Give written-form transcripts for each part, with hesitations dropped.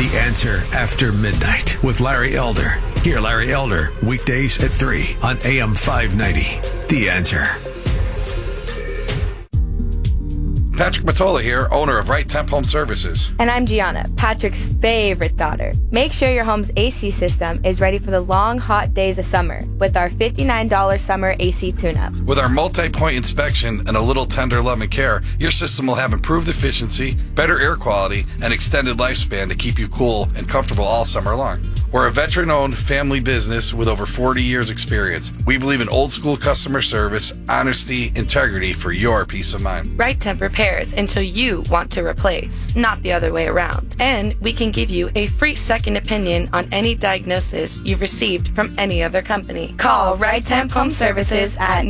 Answer After Midnight with Larry Elder. Hear Larry Elder weekdays at 3 on AM 590. The Answer. Patrick Matola here, owner of Right Temp Home Services. And I'm Gianna, Patrick's favorite daughter. Make sure your home's AC system is ready for the long, hot days of summer with our $59 summer AC tune-up. With our multi-point inspection and a little tender love and care, your system will have improved efficiency, better air quality, and extended lifespan to keep you cool and comfortable all summer long. We're a veteran-owned family business with over 40 years experience. We believe in old-school customer service, honesty, integrity for your peace of mind. Right Temp repairs until you want to replace, not the other way around. And we can give you a free second opinion on any diagnosis you've received from any other company. Call Right Temp Home Services at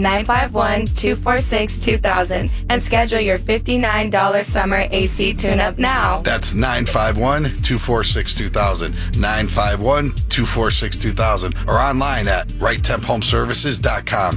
951-246-2000 and schedule your $59 summer AC tune-up now. That's 951-246-2000, 951-246-2000, or online at righttemphomeservices.com,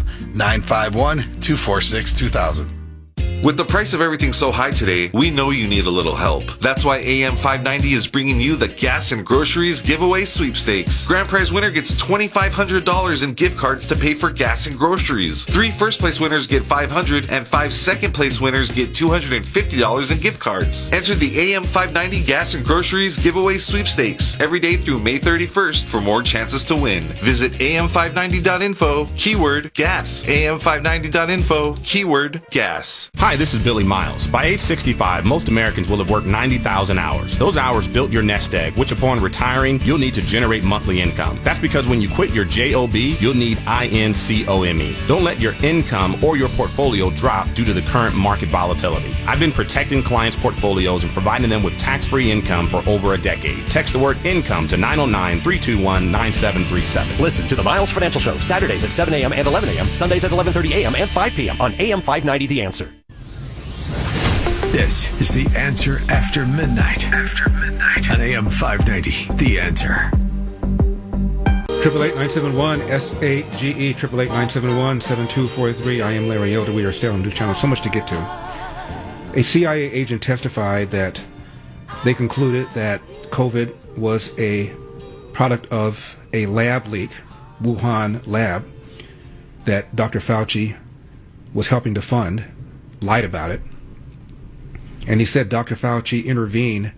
951-246-2000. With the price of everything so high today, we know you need a little help. That's why AM 590 is bringing you the Gas and Groceries Giveaway Sweepstakes. Grand prize winner gets $2,500 in gift cards to pay for gas and groceries. 3 first-place winners get $500, and 5 second-place winners get $250 in gift cards. Enter the AM 590 Gas and Groceries Giveaway Sweepstakes every day through May 31st for more chances to win. Visit am590.info, keyword gas. am590.info, keyword gas. Hi, this is Billy Miles. By age 65, most Americans will have worked 90,000 hours. Those hours built your nest egg, which upon retiring, you'll need to generate monthly income. That's because when you quit your JOB, you'll need INCOME. Don't let your income or your portfolio drop due to the current market volatility. I've been protecting clients' portfolios and providing them with tax-free income for over a decade. Text the word income to 909-321-9737. Listen to the Miles Financial Show, Saturdays at 7 a.m. and 11 a.m., Sundays at 11:30 a.m. and 5 p.m. on AM 590 The Answer. This is The Answer After Midnight. After Midnight on AM 590. The Answer. 888-971-SAGE, 888-971-7243. I am Larry Elder. We are still on News Channel. So much to get to. A CIA agent testified that they concluded that COVID was a product of a lab leak, Wuhan lab, that Dr. Fauci was helping to fund, lied about it. And he said Dr. Fauci intervened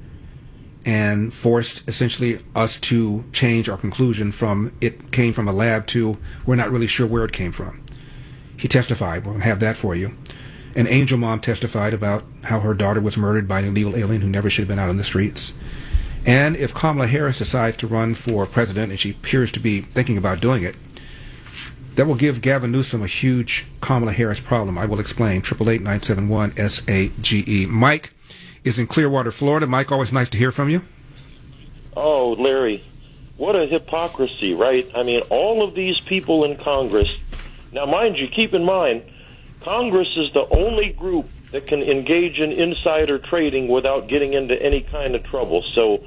and forced essentially us to change our conclusion from it came from a lab to we're not really sure where it came from. He testified. We'll have that for you. An angel mom testified about how her daughter was murdered by an illegal alien who never should have been out on the streets. And if Kamala Harris decides to run for president, and she appears to be thinking about doing it, that will give Gavin Newsom a huge Kamala Harris problem. I will explain. 888-971-SAGE. Mike is in Clearwater, Florida. Mike, always nice to hear from you. Oh, Larry, what a hypocrisy, right? I mean, all of these people in Congress. Now, mind you, keep in mind, Congress is the only group that can engage in insider trading without getting into any kind of trouble. So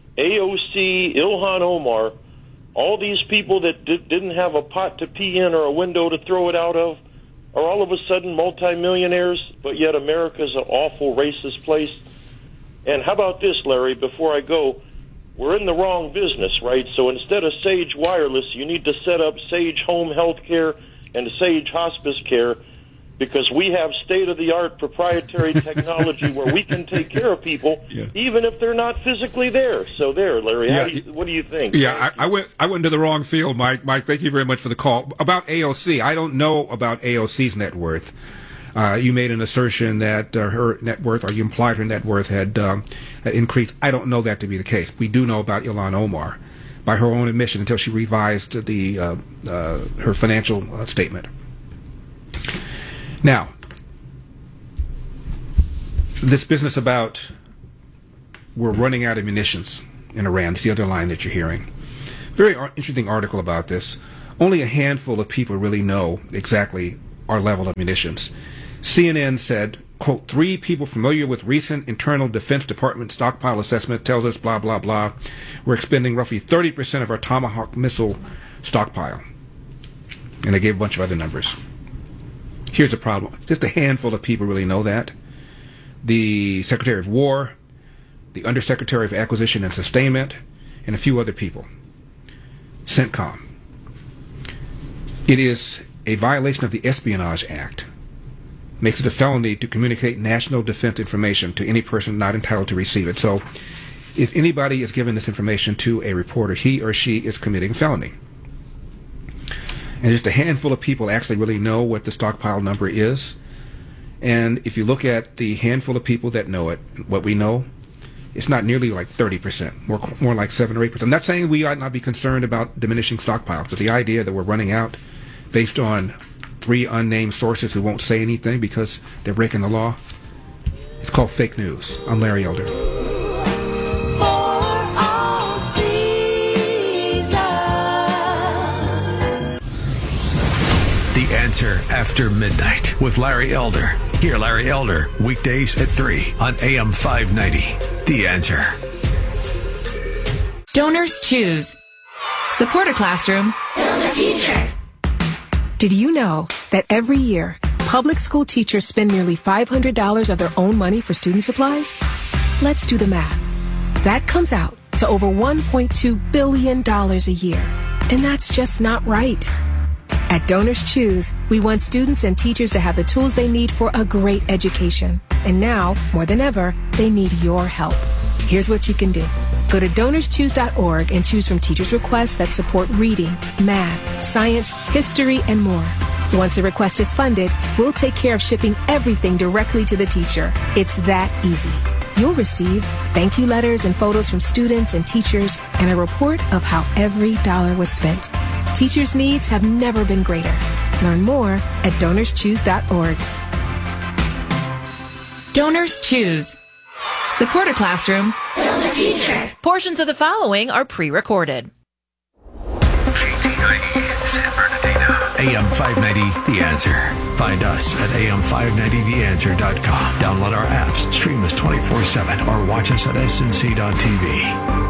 AOC, Ilhan Omar, all these people that didn't have a pot to pee in or a window to throw it out of are all of a sudden multimillionaires, but yet America's an awful racist place. And how about this, Larry, before I go, we're in the wrong business, right? So instead of Sage Wireless, you need to set up Sage Home Health Care and Sage Hospice Care, because we have state-of-the-art proprietary technology where we can take care of people even if they're not physically there. So there, Larry, what do you think? Yeah, I went into the wrong field, Mike. Mike, thank you very much for the call. About AOC, I don't know about AOC's net worth. You made an assertion that her net worth, or you implied her net worth had increased. I don't know that to be the case. We do know about Ilhan Omar, by her own admission, until she revised her financial statement. Now, this business about we're running out of munitions in Iran is the other line that you're hearing. Very interesting article about this. Only a handful of people really know exactly our level of munitions. CNN said, quote, 3 people familiar with recent internal Defense Department stockpile assessment tells us blah, blah, blah. We're expending roughly 30% of our Tomahawk missile stockpile. And they gave a bunch of other numbers. Here's the problem. Just a handful of people really know that. The Secretary of War, the Undersecretary of Acquisition and Sustainment, and a few other people. CENTCOM. It is a violation of the Espionage Act. Makes it a felony to communicate national defense information to any person not entitled to receive it. So if anybody is giving this information to a reporter, he or she is committing felony. And just a handful of people actually really know what the stockpile number is. And if you look at the handful of people that know it, what we know, it's not nearly like 30%, more like 7 or 8%. I'm not saying we ought not be concerned about diminishing stockpiles, but the idea that we're running out based on 3 unnamed sources who won't say anything because they're breaking the law, it's called fake news. I'm Larry Elder. The Answer After Midnight with Larry Elder. Hear Larry Elder weekdays at 3 on AM 590. The Answer. Donors choose. Support a classroom. Build a future. Did you know that every year, public school teachers spend nearly $500 of their own money for student supplies? Let's do the math. That comes out to over $1.2 billion a year. And that's just not right. At Donors Choose, we want students and teachers to have the tools they need for a great education. And now, more than ever, they need your help. Here's what you can do. Go to DonorsChoose.org and choose from teachers' requests that support reading, math, science, history, and more. Once a request is funded, we'll take care of shipping everything directly to the teacher. It's that easy. You'll receive thank you letters and photos from students and teachers and a report of how every dollar was spent. Teachers' needs have never been greater. Learn more at DonorsChoose.org. Donors Choose. Support a classroom. Build a future. Portions of the following are pre-recorded. KTIE, San Bernardino. AM 590, The Answer. Find us at am590theanswer.com. Download our apps, stream us 24/7, or watch us at snc.tv.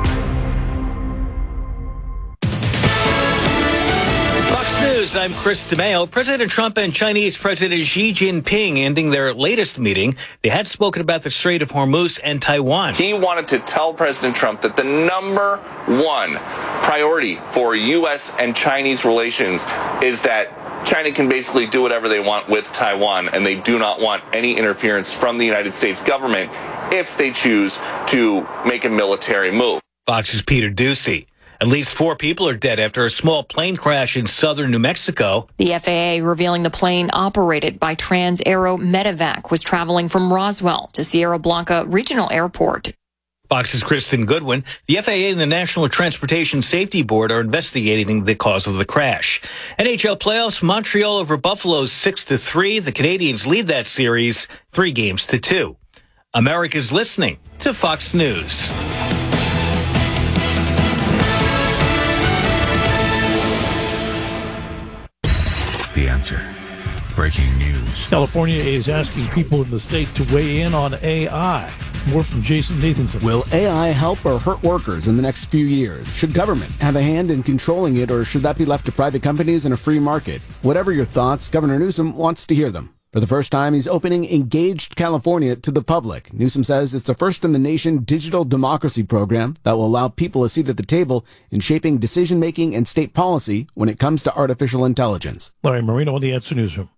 News, I'm Chris DeMeo. President Trump and Chinese President Xi Jinping ending their latest meeting. They had spoken about the Strait of Hormuz and Taiwan. He wanted to tell President Trump that the number one priority for U.S. and Chinese relations is that China can basically do whatever they want with Taiwan, and they do not want any interference from the United States government if they choose to make a military move. Fox's Peter Ducey. At least 4 people are dead after a small plane crash in southern New Mexico. The FAA revealing the plane operated by Trans-Aero Medevac was traveling from Roswell to Sierra Blanca Regional Airport. Fox's Kristen Goodwin. The FAA and the National Transportation Safety Board are investigating the cause of the crash. NHL playoffs, Montreal over Buffalo 6-3. The Canadiens lead that series 3-2. America's listening to Fox News. The Answer. Breaking news. California is asking people in the state to weigh in on AI. More from Jason Nathanson. Will AI help or hurt workers in the next few years? Should government have a hand in controlling it, or should that be left to private companies in a free market? Whatever your thoughts, Governor Newsom wants to hear them. For the first time, he's opening Engaged California to the public. Newsom says it's a first-in-the-nation digital democracy program that will allow people a seat at the table in shaping decision-making and state policy when it comes to artificial intelligence. Larry Marino on the Answer Newsroom.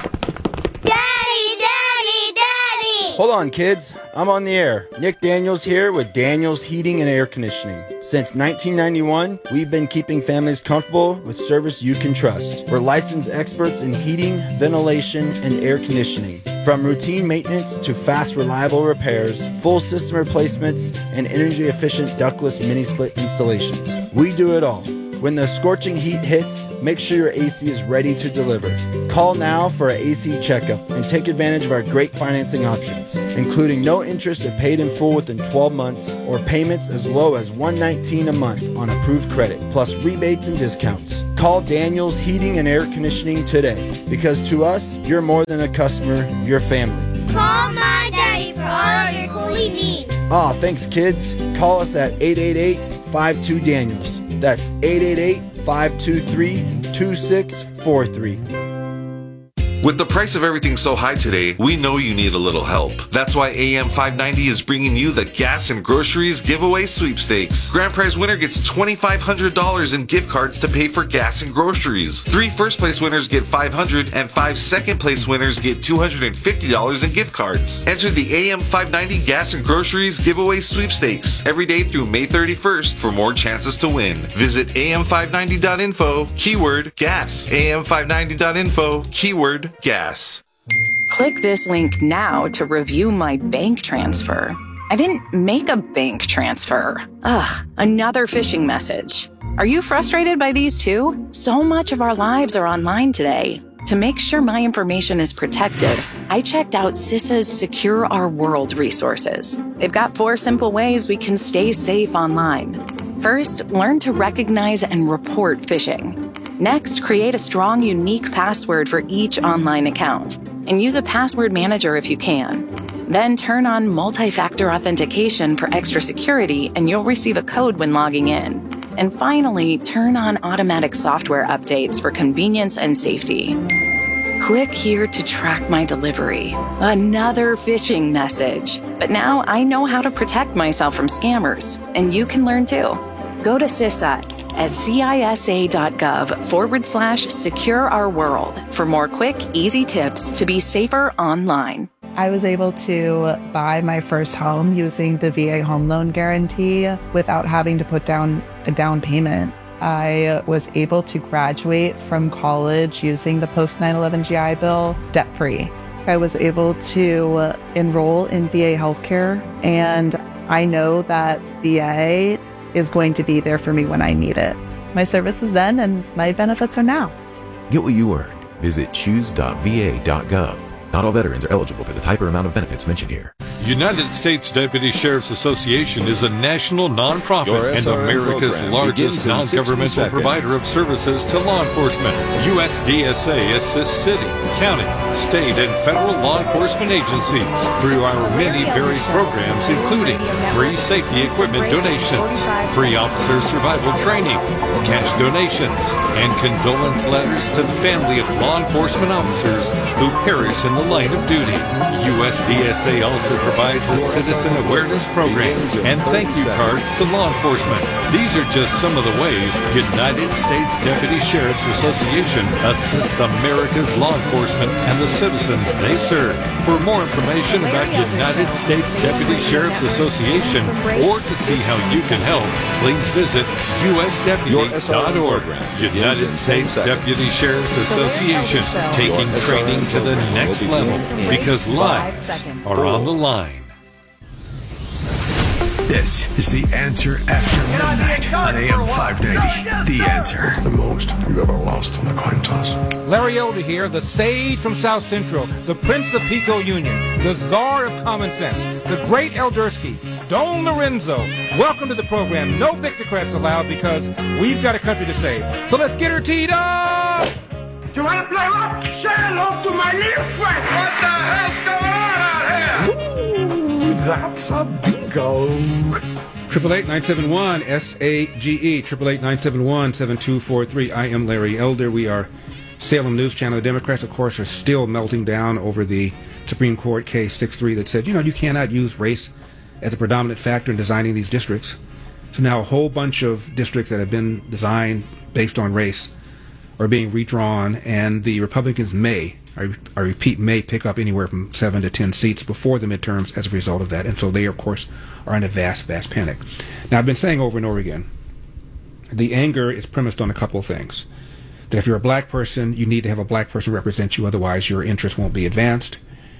Hold on, kids. I'm on the air. Nick Daniels here with Daniels Heating and Air Conditioning. Since 1991, we've been keeping families comfortable with service you can trust. We're licensed experts in heating, ventilation, and air conditioning. From routine maintenance to fast, reliable repairs, full system replacements, and energy-efficient ductless mini-split installations. We do it all. When the scorching heat hits, make sure your AC is ready to deliver. Call now for an AC checkup and take advantage of our great financing options, including no interest if paid in full within 12 months or payments as low as $119 a month on approved credit, plus rebates and discounts. Call Daniels Heating and Air Conditioning today, because to us, you're more than a customer, you're family. Call my daddy for all of your cooling needs. Aw, thanks, kids. Call us at 888-52-DANIELS. That's 888-523-2643. With the price of everything so high today, we know you need a little help. That's why AM 590 is bringing you the Gas and Groceries Giveaway Sweepstakes. Grand prize winner gets $2,500 in gift cards to pay for gas and groceries. 3 first place winners get $500 and 5 second place winners get $250 in gift cards. Enter the AM 590 Gas and Groceries Giveaway Sweepstakes every day through May 31st for more chances to win. Visit am590.info, keyword gas. am590.info, keyword gas. Click this link now to review my bank transfer. I didn't make a bank transfer. Ugh, another phishing message. Are you frustrated by these too? So much of our lives are online today. To make sure my information is protected, I checked out CISA's Secure Our World resources. They've got 4 simple ways we can stay safe online. First, learn to recognize and report phishing. Next, create a strong, unique password for each online account, and use a password manager if you can. Then turn on multi-factor authentication for extra security, and you'll receive a code when logging in. And finally, turn on automatic software updates for convenience and safety. Click here to track my delivery. Another phishing message. But now I know how to protect myself from scammers, and you can learn too. Go to CISA at cisa.gov/secure our world for more quick, easy tips to be safer online. I was able to buy my first home using the VA home loan guarantee without having to put down a down payment. I was able to graduate from college using the post 9/11 GI Bill debt-free. I was able to enroll in VA healthcare, and I know that VA is going to be there for me when I need it. My service was then, and my benefits are now. Get what you earned. Visit choose.va.gov. Not all veterans are eligible for the type or amount of benefits mentioned here. United States Deputy Sheriff's Association is a national nonprofit and America's largest non-governmental provider of services to law enforcement. USDSA assists city, county, state, and federal law enforcement agencies through our many varied programs, including free safety equipment donations, free officer survival training, cash donations, and condolence letters to the family of law enforcement officers who perish in the line of duty. USDSA also provides a citizen awareness program and thank you cards to law enforcement. These are just some of the ways United States Deputy Sheriff's Association assists America's law enforcement and the citizens they serve. For more information about United States Deputy Sheriff's Association or to see how you can help, please visit usdeputy.org. United States Deputy Sheriff's Association, taking training to the next level because lives are on the line. This is The Answer After Midnight on AM 590. The Answer. What's the most you've ever lost on a coin toss? Larry Elder here, the sage from South Central, the Prince of Pico Union, the czar of common sense, the great Eldersky, Don Lorenzo. Welcome to the program. No Victocrats allowed because we've got a country to save. So let's get her teed up! You want to play rock? Say hello to my little friend. What the hell's going on out here? Ooh, that's a bingo. 888-971-SAGE, 888-971-7243. I am Larry Elder. We are Salem News Channel. The Democrats, of course, are still melting down over the Supreme Court case 6-3 that said, you cannot use race as a predominant factor in designing these districts. So now a whole bunch of districts that have been designed based on race are being redrawn, and the Republicans may, I repeat, may pick up anywhere from 7 to 10 seats before the midterms as a result of that. And so they, of course, are in a vast, vast panic. Now, I've been saying over and over again, the anger is premised on a couple of things. That if you're a black person, you need to have a black person represent you, otherwise your interests won't be advanced.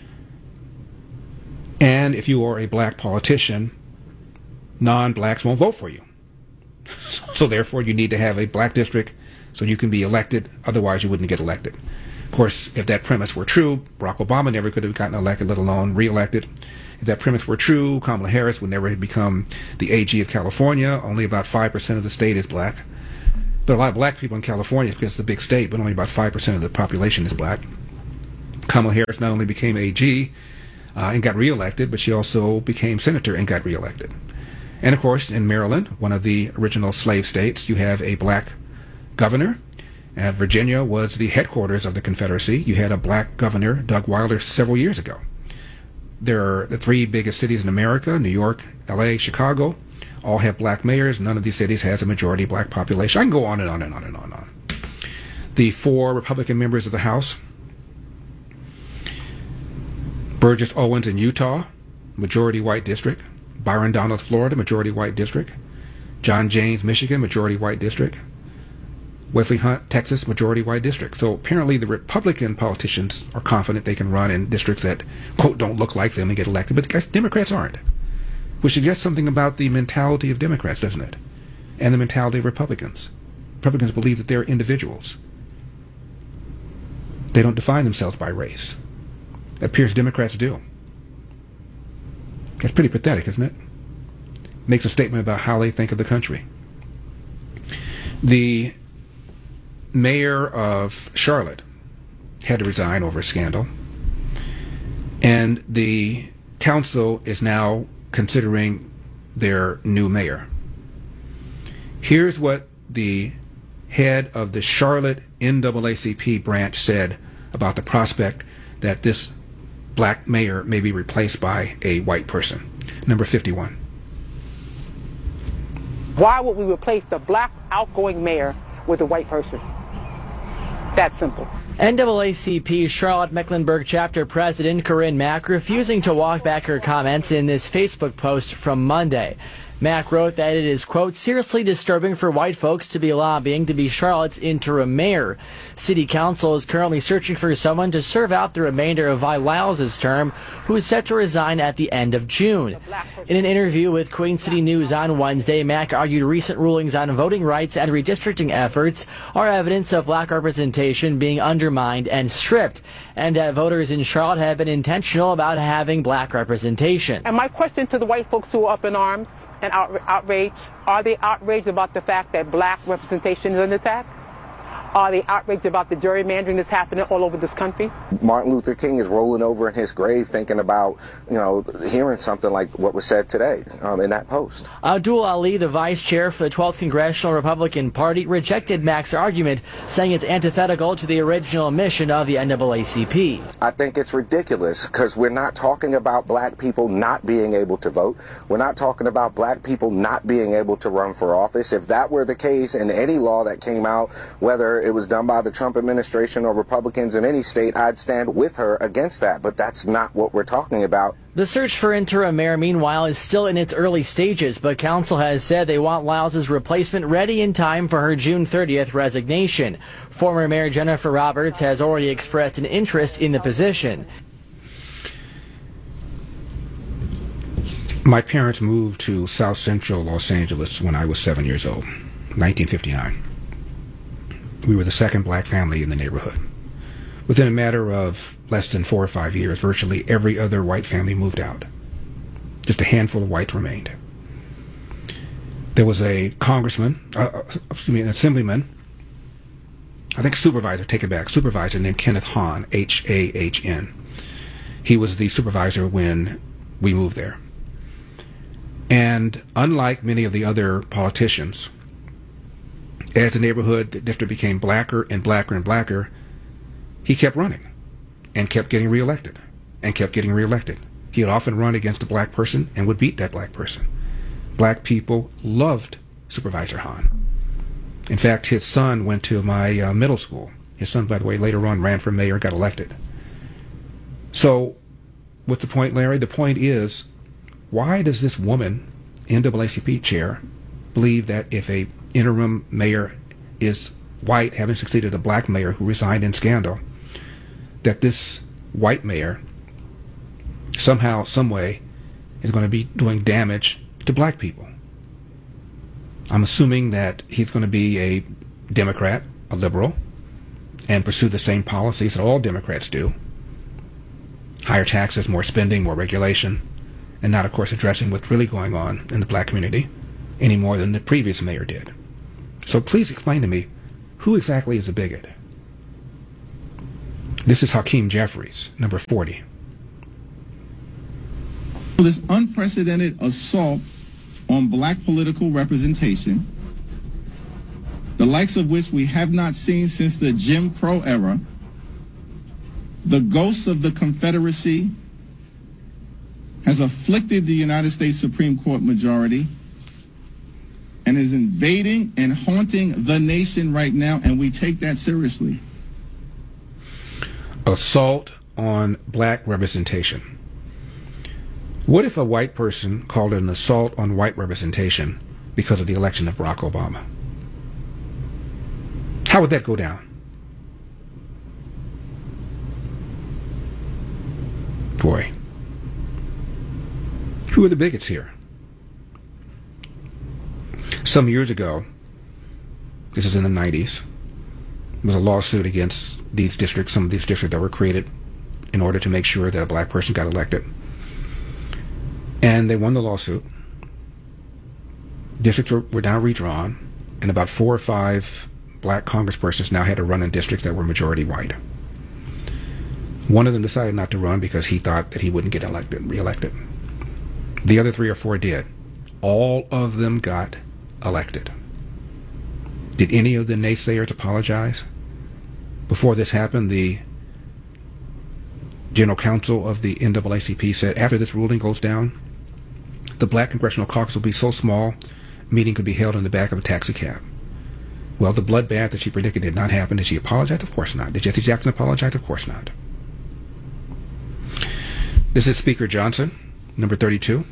And if you are a black politician, non-blacks won't vote for you. So therefore, you need to have a black district so you can be elected, otherwise you wouldn't get elected. Of course, if that premise were true, Barack Obama never could have gotten elected, let alone re-elected. If that premise were true, Kamala Harris would never have become the AG of California. Only about 5% of the state is black. There are a lot of black people in California because it's a big state, but only about 5% of the population is black. Kamala Harris not only became AG and got re-elected, but she also became senator and got re-elected. And of course, in Maryland, one of the original slave states, you have a black governor Virginia was the headquarters of the Confederacy. You had a black governor, Doug Wilder, several years ago. There are the three biggest cities in America, New York, L.A., Chicago, all have black mayors. None of these cities has a majority black population. I can go on and on and on and on and on. The 4 Republican members of the House: Burgess Owens in Utah, majority white district; Byron Donalds, Florida, majority white district; John James, Michigan, majority white district; Wesley Hunt, Texas, majority white district. So apparently the Republican politicians are confident they can run in districts that, quote, don't look like them and get elected, but the Democrats aren't. Which suggests something about the mentality of Democrats, doesn't it? And the mentality of Republicans. Republicans believe that they're individuals. They don't define themselves by race. It appears Democrats do. That's pretty pathetic, isn't it? Makes a statement about how they think of the country. The mayor of Charlotte had to resign over a scandal, and the council is now considering their new mayor. Here's what the head of the Charlotte NAACP branch said about the prospect that this black mayor may be replaced by a white person. Number 51. Why would we replace the black outgoing mayor with a white person? That simple. NAACP Charlotte Mecklenburg chapter president Corinne Mack refusing to walk back her comments in this Facebook post from Monday. Mack wrote that it is, quote, seriously disturbing for white folks to be lobbying to be Charlotte's interim mayor. City Council is currently searching for someone to serve out the remainder of Vi Lyles' term, who is set to resign at the end of June. In an interview with Queen City News on Wednesday, Mack argued recent rulings on voting rights and redistricting efforts are evidence of black representation being undermined and stripped, and that voters in Charlotte have been intentional about having black representation. And my question to the white folks who are up in arms and outraged, are they outraged about the fact that black representation is under attack? Are they outraged about the gerrymandering that's happening all over this country? Martin Luther King is rolling over in his grave thinking about, hearing something like what was said today in that post. Abdul Ali, the vice chair for the 12th Congressional Republican Party, rejected Mack's argument, saying it's antithetical to the original mission of the NAACP. I think it's ridiculous because we're not talking about black people not being able to vote. We're not talking about black people not being able to run for office. If that were the case in any law that came out, whether it was done by the Trump administration or Republicans in any state, I'd stand with her against that. But that's not what we're talking about. The search for interim mayor, meanwhile, is still in its early stages, but council has said they want Lyles' replacement ready in time for her June 30th resignation. Former Mayor Jennifer Roberts has already expressed an interest in the position. My parents moved to South Central Los Angeles when I was 7 years old, 1959. We were the second black family in the neighborhood. Within a matter of less than 4 or 5 years, virtually every other white family moved out. Just a handful of whites remained. There was a congressman, an assemblyman, I think supervisor, take it back, supervisor named Kenneth Hahn, H-A-H-N. He was the supervisor when we moved there. And unlike many of the other politicians, as the neighborhood, the district became blacker and blacker and blacker, he kept running and kept getting reelected and kept getting reelected. He would often run against a black person and would beat that black person. Black people loved Supervisor Hahn. In fact, his son went to my middle school. His son, by the way, later on ran for mayor, got elected. So, what's the point, Larry? The point is, why does this woman, NAACP chair, believe that if a interim mayor is white, having succeeded a black mayor who resigned in scandal, that this white mayor somehow, some way, is going to be doing damage to black people? I'm assuming that he's going to be a Democrat, a liberal, and pursue the same policies that all Democrats do. Higher taxes, more spending, more regulation, and not, of course, addressing what's really going on in the black community any more than the previous mayor did. So please explain to me, who exactly is a bigot? This is Hakeem Jeffries, number 40. This unprecedented assault on black political representation the likes of which we have not seen since the Jim Crow era, the ghost of the Confederacy has afflicted the United States Supreme Court majority and is invading and haunting the nation right now, and we take that seriously. Assault on black representation. What if a white person called it an assault on white representation because of the election of Barack Obama? How would that go down? Boy. Who are the bigots here? Some years ago, this is in the 90s, there was a lawsuit against these districts, some of these districts that were created in order to make sure that a black person got elected. And they won the lawsuit. Districts were now redrawn, and about 4 or 5 black congresspersons now had to run in districts that were majority white. One of them decided not to run because he thought that he wouldn't get reelected. The other 3 or 4 did. All of them got elected. Did any of the naysayers apologize? Before this happened, the general counsel of the NAACP said, after this ruling goes down, the black congressional caucus will be so small, a meeting could be held in the back of a taxi cab. Well, the bloodbath that she predicted did not happen. Did she apologize? Of course not. Did Jesse Jackson apologize? Of course not. This is Speaker Johnson, number 32.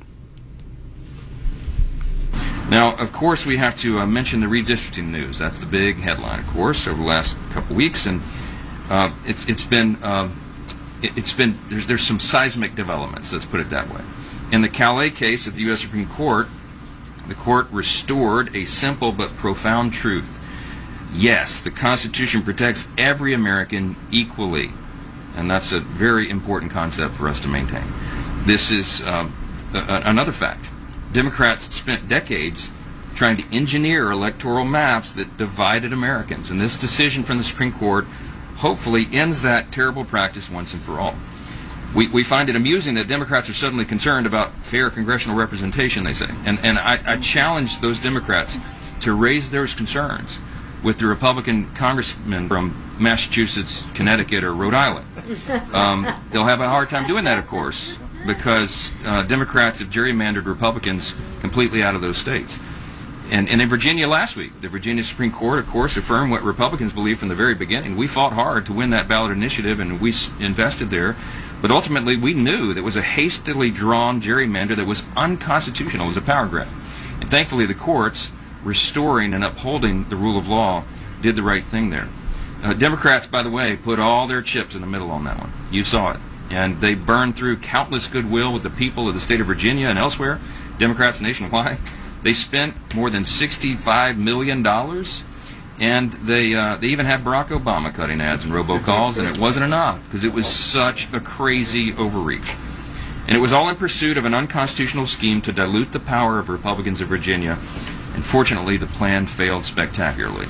Now, of course, we have to mention the redistricting news. That's the big headline, of course, over the last couple of weeks, and it's been there's some seismic developments. Let's put it that way. In the Calais case at the U.S. Supreme Court, the court restored a simple but profound truth. Yes, the Constitution protects every American equally, and that's a very important concept for us to maintain. This is another fact. Democrats spent decades trying to engineer electoral maps that divided Americans, and this decision from the Supreme Court hopefully ends that terrible practice once and for all. We find it amusing that Democrats are suddenly concerned about fair congressional representation, they say. And I challenge those Democrats to raise those concerns with the Republican congressmen from Massachusetts, Connecticut, or Rhode Island. They'll have a hard time doing that, of course, because Democrats have gerrymandered Republicans completely out of those states. And in Virginia last week, the Virginia Supreme Court, of course, affirmed what Republicans believed from the very beginning. We fought hard to win that ballot initiative, and we invested there. But ultimately, we knew that it was a hastily drawn gerrymander that was unconstitutional. It was a power grab. And thankfully, the courts, restoring and upholding the rule of law, did the right thing there. Democrats, by the way, put all their chips in the middle on that one. You saw it. And they burned through countless goodwill with the people of the state of Virginia and elsewhere, Democrats nationwide. They spent more than $65 million, and they even had Barack Obama cutting ads and robocalls, and it wasn't enough because it was such a crazy overreach. And it was all in pursuit of an unconstitutional scheme to dilute the power of Republicans of Virginia. And fortunately, the plan failed spectacularly.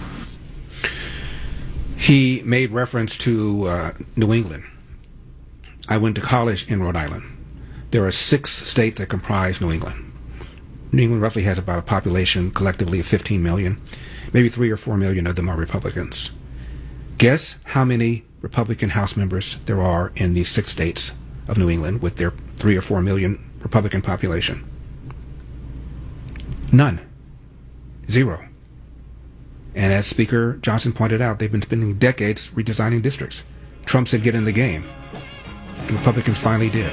He made reference to New England. I went to college in Rhode Island. There are 6 states that comprise New England. New England roughly has about a population collectively of 15 million. Maybe 3 or 4 million of them are Republicans. Guess how many Republican House members there are in these 6 states of New England with their 3 or 4 million Republican population? None. 0. And as Speaker Johnson pointed out, they've been spending decades redesigning districts. Trump said get in the game. The Republicans finally did.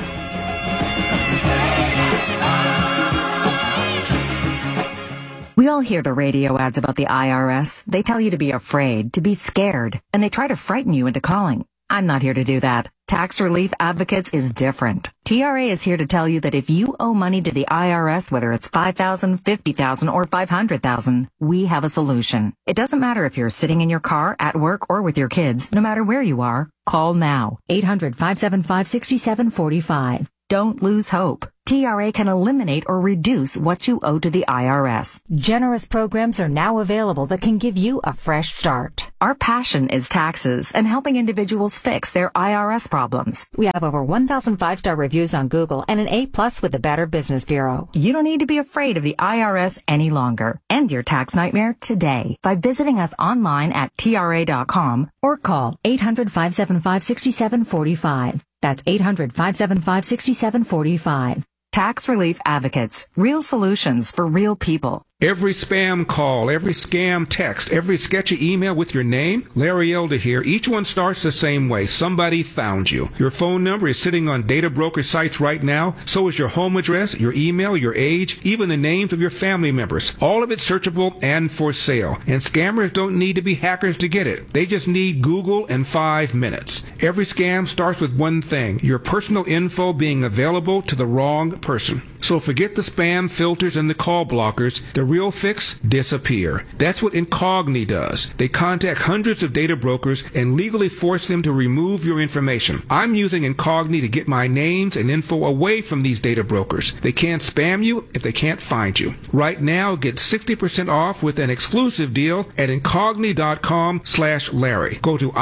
We all hear the radio ads about the IRS. They tell you to be afraid, to be scared, and they try to frighten you into calling. I'm not here to do that. Tax Relief Advocates is different. TRA is here to tell you that if you owe money to the IRS, whether it's $5,000, $50,000, or $500,000, we have a solution. It doesn't matter if you're sitting in your car, at work, or with your kids. No matter where you are, call now. 800-575-6745. Don't lose hope. TRA can eliminate or reduce what you owe to the IRS. Generous programs are now available that can give you a fresh start. Our passion is taxes and helping individuals fix their IRS problems. We have over 1,000 5-star reviews on Google and an A+ with the Better Business Bureau. You don't need to be afraid of the IRS any longer. End your tax nightmare today by visiting us online at TRA.com or call 800-575-6745. That's 800-575-6745. Tax Relief Advocates. Real solutions for real people. Every spam call, every scam text, every sketchy email with your name, Larry Elder here, each one starts the same way. Somebody found you. Your phone number is sitting on data broker sites right now. So is your home address, your email, your age, even the names of your family members. All of it searchable and for sale. And scammers don't need to be hackers to get it. They just need Google and 5 minutes. Every scam starts with one thing, your personal info being available to the wrong person. So forget the spam filters and the call blockers. The real fix, disappear. That's what Incogni does. They contact hundreds of data brokers and legally force them to remove your information. I'm using Incogni to get my names and info away from these data brokers. They can't spam you if they can't find you. Right now, get 60% off with an exclusive deal at Incogni.com/Larry. Go to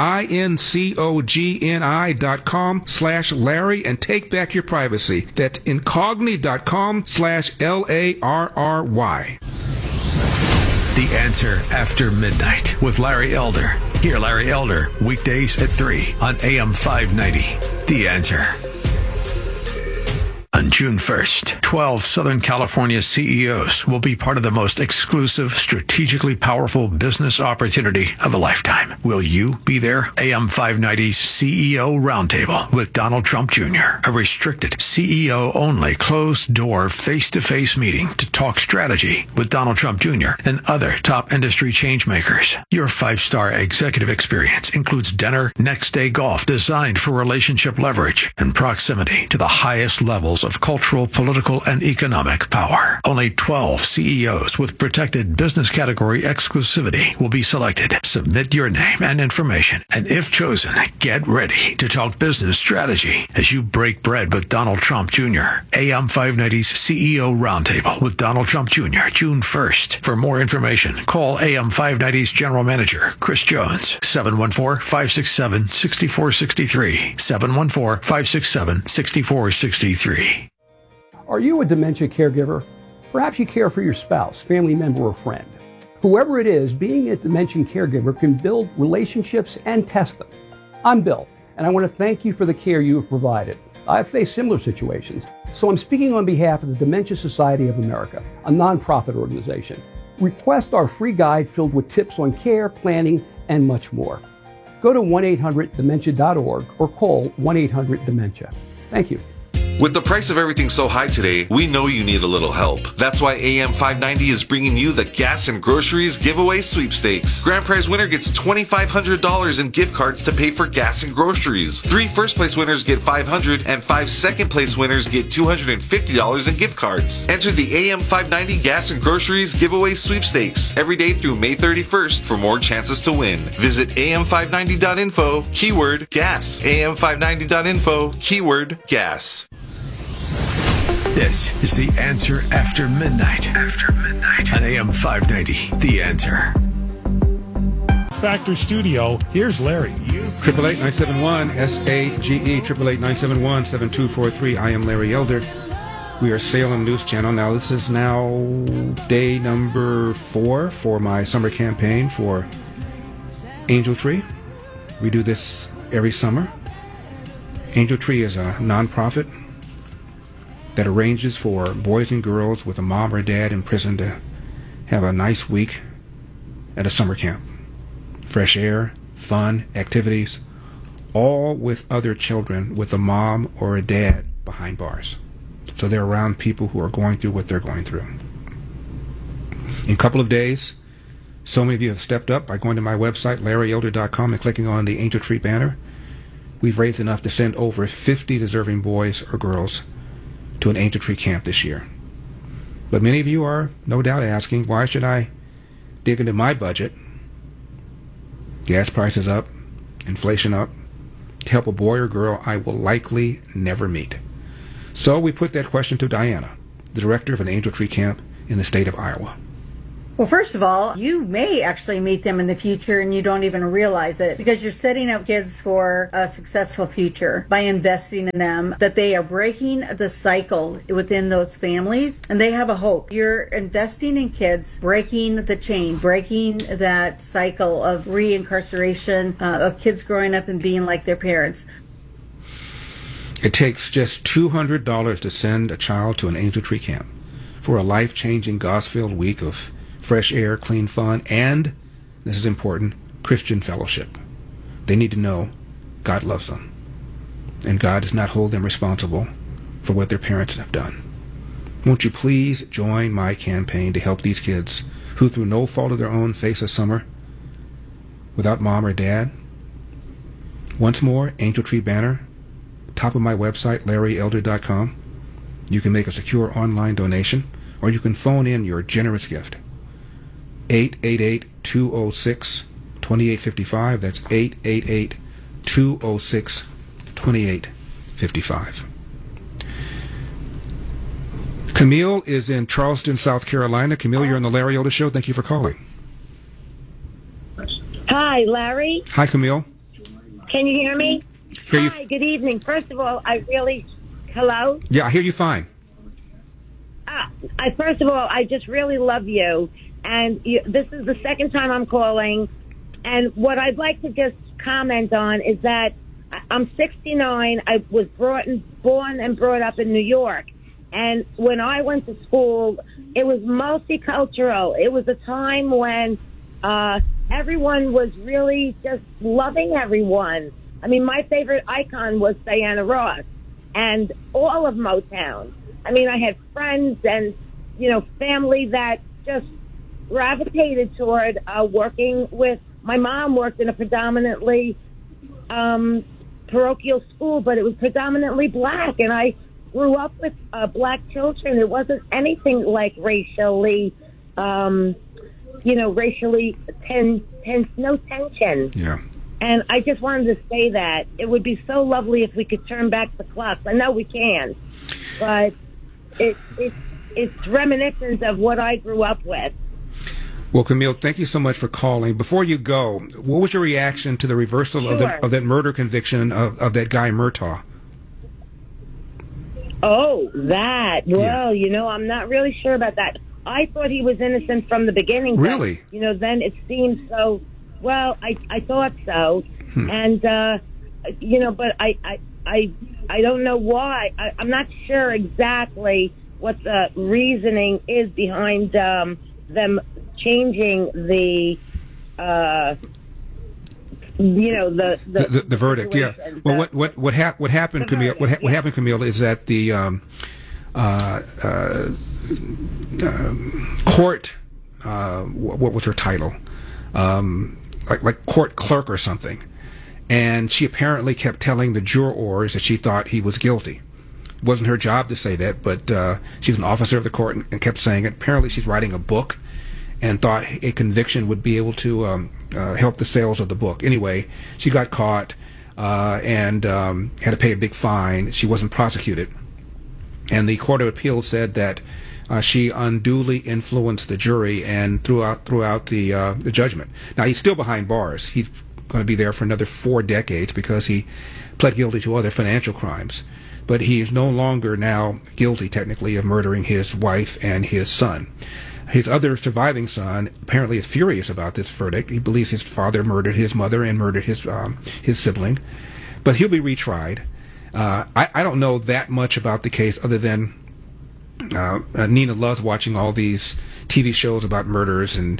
INCOGNI.com/Larry and take back your privacy. That's Incogni.com/LARRY. The Answer After Midnight with Larry Elder. Hear Larry Elder weekdays at 3 on AM 590. The Answer. On June 1st, 12 Southern California CEOs will be part of the most exclusive, strategically powerful business opportunity of a lifetime. Will you be there? AM 590's CEO Roundtable with Donald Trump Jr., a restricted, CEO-only, closed-door, face-to-face meeting to talk strategy with Donald Trump Jr. and other top industry changemakers. Your 5-star executive experience includes dinner, next-day golf designed for relationship leverage and proximity to the highest levels of cultural, political, and economic power. Only 12 CEOs with protected business category exclusivity will be selected. Submit your name and information, and if chosen, get ready to talk business strategy as you break bread with Donald Trump Jr. AM 590's CEO Roundtable with Donald Trump Jr. June 1st. For more information, call AM 590's General Manager, Chris Jones, 714-567-6463, 714-567-6463. Are you a dementia caregiver? Perhaps you care for your spouse, family member, or friend. Whoever it is, being a dementia caregiver can build relationships and test them. I'm Bill, and I want to thank you for the care you have provided. I've faced similar situations, so I'm speaking on behalf of the Dementia Society of America, a nonprofit organization. Request our free guide filled with tips on care, planning, and much more. Go to 1-800-DEMENTIA.org or call 1-800-DEMENTIA. Thank you. With the price of everything so high today, we know you need a little help. That's why AM 590 is bringing you the Gas and Groceries Giveaway Sweepstakes. Grand prize winner gets $2,500 in gift cards to pay for gas and groceries. 3 first-place winners get $500, and 5 second-place winners get $250 in gift cards. Enter the AM 590 Gas and Groceries Giveaway Sweepstakes every day through May 31st for more chances to win. Visit am590.info, keyword gas. am590.info, keyword gas. This is The Answer After Midnight. After Midnight. On AM 590, The Answer. Factor Studio, here's Larry. 888-971-SAGE, 888-971-7243. I am Larry Elder. We are Salem News Channel. Now, this is now day number 4 for my summer campaign for Angel Tree. We do this every summer. Angel Tree is a nonprofit that arranges for boys and girls with a mom or dad in prison to have a nice week at a summer camp. Fresh air, fun, activities, all with other children with a mom or a dad behind bars. So they're around people who are going through what they're going through. In a couple of days, so many of you have stepped up by going to my website, LarryElder.com, and clicking on the Angel Tree banner. We've raised enough to send over 50 deserving boys or girls to an Angel Tree camp this year. But many of you are no doubt asking, why should I dig into my budget, gas prices up, inflation up, to help a boy or girl I will likely never meet? So we put that question to Diana, the director of an Angel Tree camp in the state of Iowa. Well, first of all, you may actually meet them in the future and you don't even realize it, because you're setting up kids for a successful future by investing in them, that they are breaking the cycle within those families and they have a hope. You're investing in kids, breaking the chain, breaking that cycle of reincarceration, of kids growing up and being like their parents. It takes just $200 to send a child to an Angel Tree camp for a life-changing, God-filled week of fresh air, clean fun, and, this is important, Christian fellowship. They need to know God loves them, and God does not hold them responsible for what their parents have done. Won't you please join my campaign to help these kids who, through no fault of their own, face a summer without mom or dad? Once more, Angel Tree banner, top of my website, LarryElder.com. You can make a secure online donation, or you can phone in your generous gift. 888-206-2855. That's 888-206-2855. Camille is in Charleston, South Carolina. Camille, you're on the Larry Elder Show. Thank you for calling. Hi, Larry. Hi, Camille. Can you hear me? Hear you. Hi, good evening. First of all, hello? Yeah, I hear you fine. First of all, I just really love you. And this is the second time I'm calling. And what I'd like to just comment on is that I'm 69. I was born and brought up in New York. And when I went to school, it was multicultural. It was a time when everyone was really just loving everyone. I mean, my favorite icon was Diana Ross and all of Motown. I mean, I had friends and, family that just gravitated toward working with. My mom worked in a predominantly parochial school, but it was predominantly black, and I grew up with black children. It wasn't anything like racially tense, no tension. Yeah. And I just wanted to say that it would be so lovely if we could turn back the clocks. I know we can, but it's reminiscent of what I grew up with. Well, Camille, thank you so much for calling. Before you go, what was your reaction to the reversal of that murder conviction of that guy Murtaugh? Oh, that. Well, I'm not really sure about that. I thought he was innocent from the beginning. Really? But, then it seemed so. Well, I thought so. And, but I don't know why. I'm not sure exactly what the reasoning is behind them changing the verdict. Yeah. Well, what happened, Camille? What happened, Camille, is that the court. What was her title? Like court clerk or something. And she apparently kept telling the jurors that she thought he was guilty. It wasn't her job to say that, but she's an officer of the court and kept saying it. Apparently she's writing a book and thought a conviction would be able to help the sales of the book. Anyway, she got caught and had to pay a big fine. She wasn't prosecuted. And the Court of Appeals said that she unduly influenced the jury and throughout the judgment. Now, he's still behind bars. He's going to be there for another 4 decades because he pled guilty to other financial crimes. But he is no longer now guilty, technically, of murdering his wife and his son. His other surviving son apparently is furious about this verdict. He believes his father murdered his mother and murdered his sibling. But he'll be retried. I don't know that much about the case other than Nina loves watching all these TV shows about murders and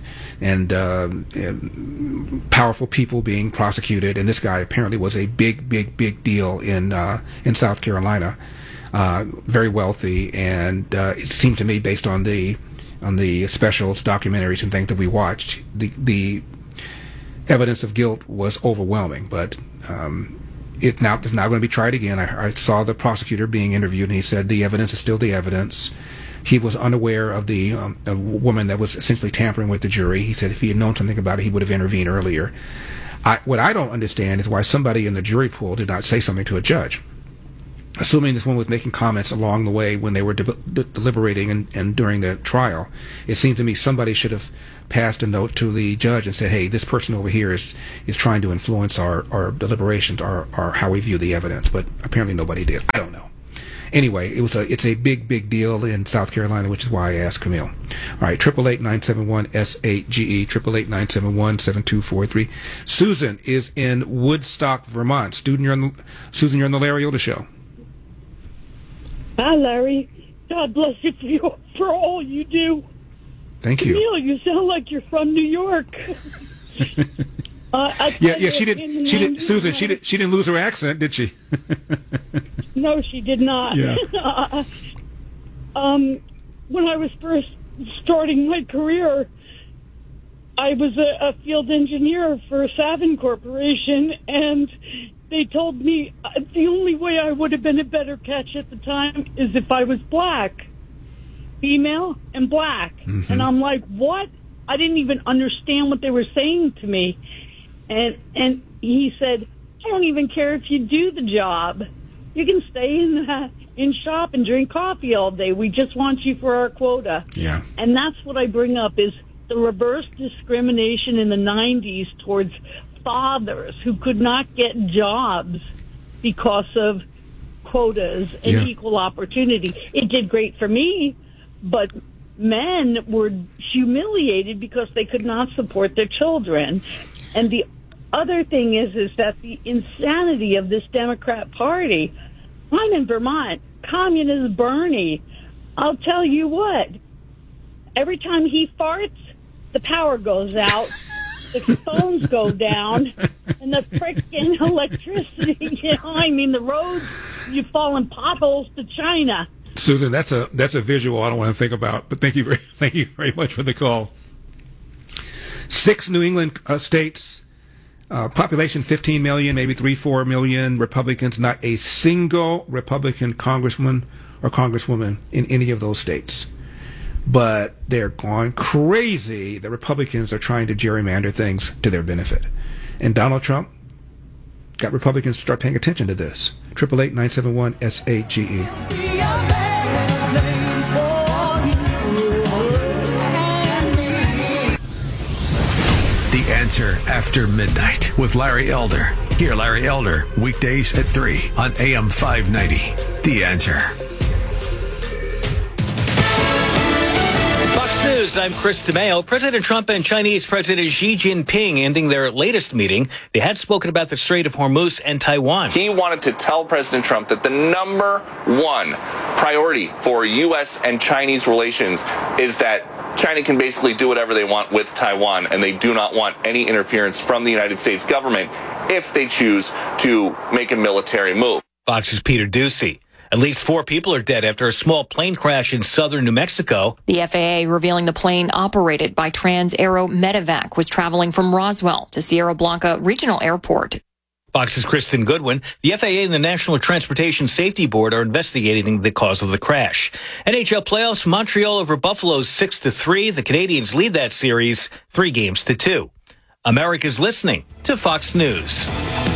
powerful people being prosecuted, and this guy apparently was a big deal in South Carolina, very wealthy, and it seemed to me, based on the specials, documentaries, and things that we watched, the evidence of guilt was overwhelming, but it's not going to be tried again. I saw the prosecutor being interviewed, and he said the evidence is still the evidence. He was unaware of the woman that was essentially tampering with the jury. He said if he had known something about it, he would have intervened earlier. What I don't understand is why somebody in the jury pool did not say something to a judge. assuming this one was making comments along the way when they were deliberating and during the trial, it seemed to me somebody should have passed a note to the judge and said, hey, this person over here is trying to influence our deliberations or how we view the evidence. But apparently nobody did. I don't know. Anyway, it's a big deal in South Carolina, which is why I asked Camille. All right, 888-971-SAGE, 888-971-7243. Susan is in Woodstock, Vermont. Susan, you're on the Larry Elder Show. Hi, Larry. God bless you for all you do. Thank you. Camille, you sound like you're from New York. Yeah. She didn't. Susan, she didn't lose her accent, did she? No, she did not. Yeah. When I was first starting my career, I was a field engineer for Savin Corporation, and they told me the only way I would have been a better catch at the time is if I was black, female, and black. Mm-hmm. And I'm like, what? I didn't even understand what they were saying to me. And he said, I don't even care if you do the job. You can stay in shop and drink coffee all day. We just want you for our quota. Yeah. And that's what I bring up is the reverse discrimination in the 90s towards fathers who could not get jobs because of quotas and equal opportunity. It did great for me, but men were humiliated because they could not support their children. And the other thing is that the insanity of this Democrat Party. I'm in Vermont. Communist Bernie. I'll tell you what. Every time he farts, the power goes out, the phones go down, and the frickin' electricity. The roads, you fall in potholes to China. Susan, that's a visual I don't want to think about. But thank you very much for the call. 6 New England states, population 15 million, maybe 3-4 million Republicans. Not a single Republican congressman or congresswoman in any of those states. But they're going crazy. The Republicans are trying to gerrymander things to their benefit. And Donald Trump got Republicans to start paying attention to this. 888-971-SAGE. The Answer After Midnight with Larry Elder. Hear Larry Elder weekdays at 3 on AM 590. The Answer. News. I'm Chris DeMaio. President Trump and Chinese President Xi Jinping ending their latest meeting. They had spoken about the Strait of Hormuz and Taiwan. He wanted to tell President Trump that the number one priority for U.S. and Chinese relations is that China can basically do whatever they want with Taiwan, and they do not want any interference from the United States government if they choose to make a military move. Fox's Peter Ducey. At least 4 people are dead after a small plane crash in southern New Mexico. The FAA revealing the plane operated by Trans-Aero Medevac was traveling from Roswell to Sierra Blanca Regional Airport. Fox's Kristen Goodwin. The FAA and the National Transportation Safety Board are investigating the cause of the crash. NHL playoffs, Montreal over Buffalo's 6-3. The Canadiens lead that series 3-2. America's listening to Fox News.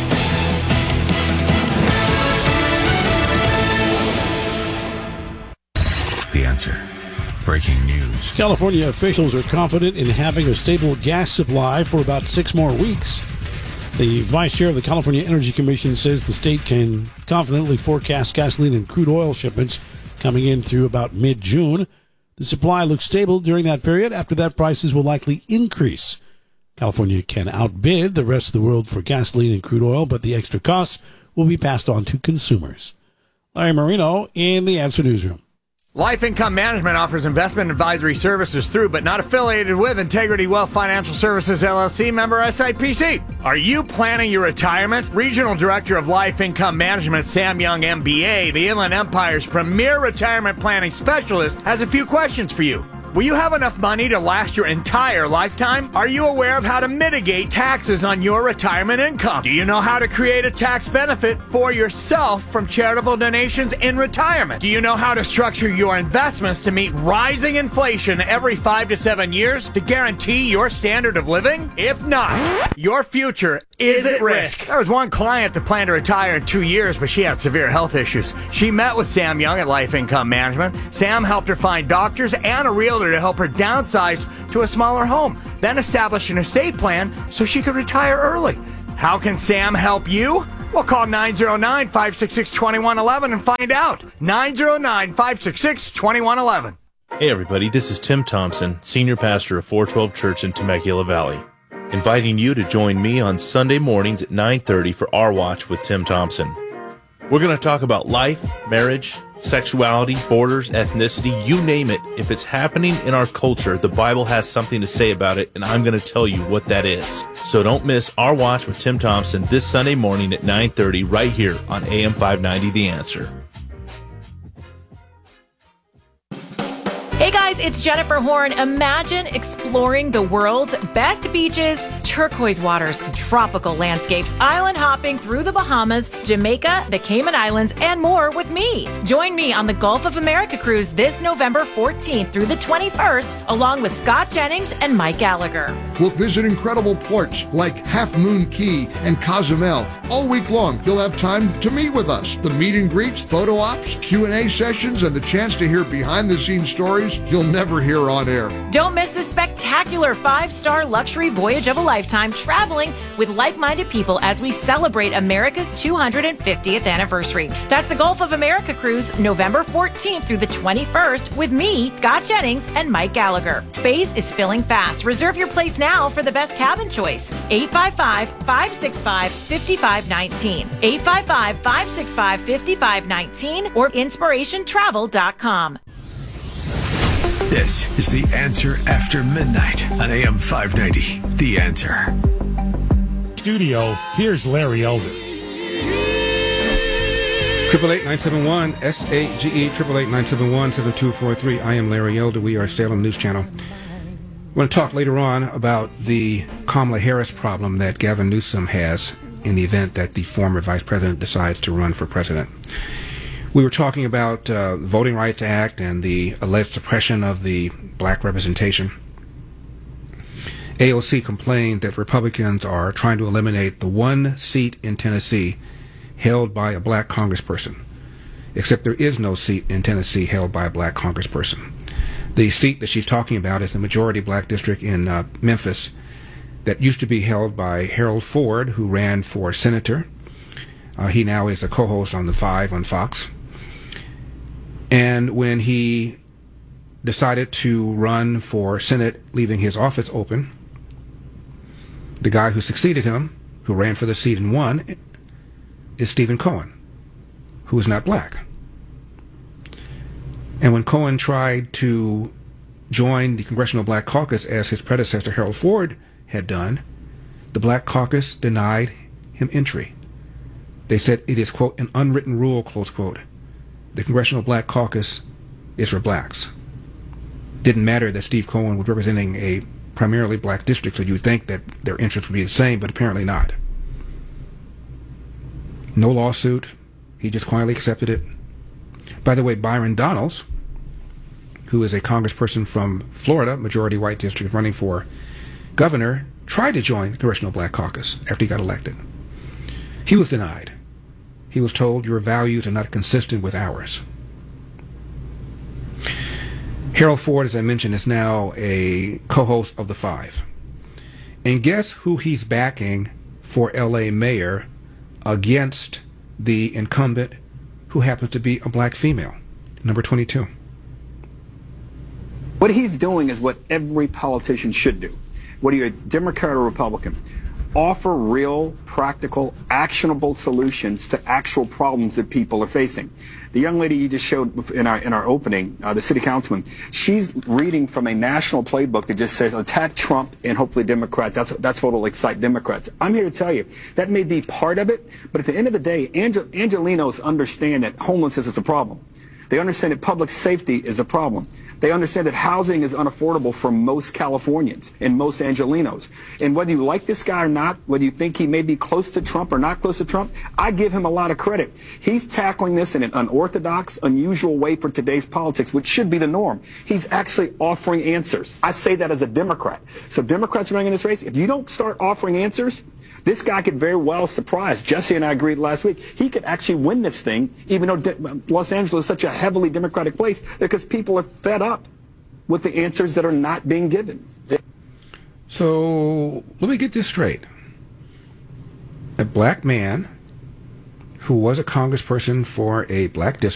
The Answer. Breaking news. California officials are confident in having a stable gas supply for about 6 more weeks. The vice chair of the California Energy Commission says the state can confidently forecast gasoline and crude oil shipments coming in through about mid-June. The supply looks stable during that period. After that, prices will likely increase. California can outbid the rest of the world for gasoline and crude oil, but the extra costs will be passed on to consumers. Larry Marino in the Answer Newsroom. Life Income Management offers investment advisory services through but not affiliated with Integrity Wealth Financial Services, LLC, member SIPC. Are you planning your retirement? Regional Director of Life Income Management, Sam Young, MBA, the Inland Empire's premier retirement planning specialist, has a few questions for you. Will you have enough money to last your entire lifetime? Are you aware of how to mitigate taxes on your retirement income? Do you know how to create a tax benefit for yourself from charitable donations in retirement? Do you know how to structure your investments to meet rising inflation every 5 to 7 years to guarantee your standard of living? If not, your future is at risk. There was one client that planned to retire in 2 years, but she had severe health issues. She met with Sam Young at Life Income Management. Sam helped her find doctors and a realtor to help her downsize to a smaller home, then establish an estate plan so she could retire early. How can Sam help you? Well, call 909-566-2111 and find out. 909-566-2111. Hey everybody, this is Tim Thompson, Senior Pastor of 412 Church in Temecula Valley, inviting you to join me on Sunday mornings at 9:30 for Our Watch with Tim Thompson. We're going to talk about life, marriage, sexuality, borders, ethnicity, you name it. If it's happening in our culture, the Bible has something to say about it, and I'm going to tell you what that is. So don't miss Our Watch with Tim Thompson this Sunday morning at 9:30 right here on AM 590 The Answer. Hey guys, it's Jennifer Horn. Imagine exploring the world's best beaches, turquoise waters, tropical landscapes, island hopping through the Bahamas, Jamaica, the Cayman Islands, and more with me. Join me on the Gulf of America cruise this November 14th through the 21st, along with Scott Jennings and Mike Gallagher. We'll visit incredible ports like Half Moon Key and Cozumel. All week long, you'll have time to meet with us. The meet and greets, photo ops, Q&A sessions, and the chance to hear behind-the-scenes stories you'll never hear on air. Don't miss this spectacular 5-star luxury voyage of a lifetime, traveling with like-minded people as we celebrate America's 250th anniversary. That's the Gulf of America cruise, November 14th through the 21st, with me, Scott Jennings, and Mike Gallagher. Space is filling fast. Reserve your place now for the best cabin choice. 855-565-5519. 855-565-5519 or inspirationtravel.com. This is The Answer After Midnight on AM 590. The Answer. Studio, here's Larry Elder. 888-971-SAGE, 888-971-7243. I am Larry Elder. We are Salem News Channel. We're going to talk later on about the Kamala Harris problem that Gavin Newsom has in the event that the former vice president decides to run for president. We were talking about the Voting Rights Act and the alleged suppression of the black representation. AOC complained that Republicans are trying to eliminate the one seat in Tennessee held by a black congressperson, except there is no seat in Tennessee held by a black congressperson. The seat that she's talking about is the majority black district in Memphis that used to be held by Harold Ford, who ran for senator. He now is a co-host on The Five on Fox. And when he decided to run for Senate, leaving his office open, the guy who succeeded him, who ran for the seat and won, is Stephen Cohen, who is not black. And when Cohen tried to join the Congressional Black Caucus, as his predecessor Harold Ford had done, the Black Caucus denied him entry. They said it is, quote, an unwritten rule, close quote. The Congressional Black Caucus is for blacks. Didn't matter that Steve Cohen was representing a primarily black district, so you would think that their interests would be the same, but apparently not. No lawsuit. He just quietly accepted it. By the way, Byron Donalds, who is a congressperson from Florida, majority white district, running for governor, tried to join the Congressional Black Caucus after he got elected. He was denied. He was told, your values are not consistent with ours. Harold Ford, as I mentioned, is now a co-host of The Five. And guess who he's backing for L.A. mayor against the incumbent, who happens to be a black female, number 22. What he's doing is what every politician should do, whether you're a Democrat or Republican. Offer real, practical, actionable solutions to actual problems that people are facing. The young lady you just showed in our opening, the city councilman, she's reading from a national playbook that just says attack Trump and hopefully Democrats. That's what will excite Democrats. I'm here to tell you that may be part of it, but at the end of the day, Angelenos understand that homelessness is a problem. They understand that public safety is a problem. They understand that housing is unaffordable for most Californians and most Angelenos. And whether you like this guy or not, whether you think he may be close to Trump or not close to Trump, I give him a lot of credit. He's tackling this in an unorthodox, unusual way for today's politics, which should be the norm. He's actually offering answers. I say that as a Democrat. So Democrats running in this race, if you don't start offering answers, this guy could very well surprise. Jesse and I agreed last week. He could actually win this thing, even though Los Angeles is such a heavily Democratic place, because people are fed up with the answers that are not being given. So let me get this straight. A black man who was a congressperson for a black district